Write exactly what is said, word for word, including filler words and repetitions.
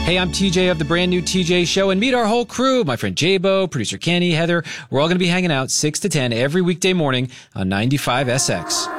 Hey, I'm T J of the brand new T J Show, and meet our whole crew. My friend J-Bo, producer Kenny, Heather. We're all going to be hanging out six to ten every weekday morning on ninety-five S X.